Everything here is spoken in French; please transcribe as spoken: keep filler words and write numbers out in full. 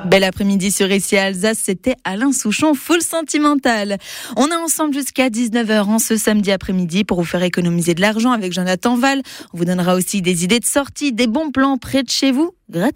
Bel après-midi sur R C Alsace, c'était Alain Souchon, full sentimental. On est ensemble jusqu'à dix-neuf heures en ce samedi après-midi pour vous faire économiser de l'argent avec Jonathan Val. On vous donnera aussi des idées de sortie, des bons plans près de chez vous, gratuits.